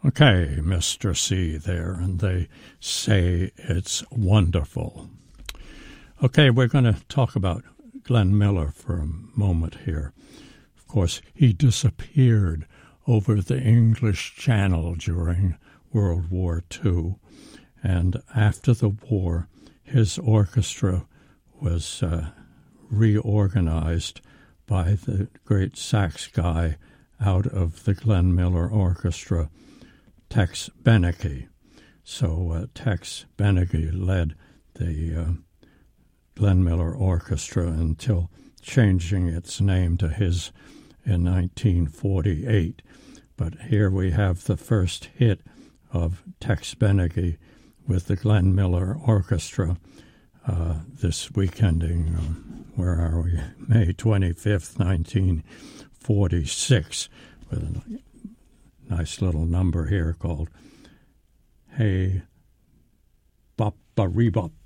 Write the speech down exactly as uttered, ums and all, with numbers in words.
Okay, Mister C there, and they say it's wonderful. Okay, we're going to talk about Glenn Miller for a moment here. Of course, he disappeared over the English Channel during World War Two, and after the war, his orchestra was uh, reorganized by the great sax guy out of the Glenn Miller Orchestra, Tex Beneke. So uh, Tex Beneke led the uh, Glenn Miller Orchestra until changing its name to his in nineteen forty-eight. But here we have the first hit of Tex Beneke with the Glenn Miller Orchestra uh, this weekending, um, where are we, May twenty-fifth, nineteen forty-six, with a nice little number here called Hey Bop-a-Rebop.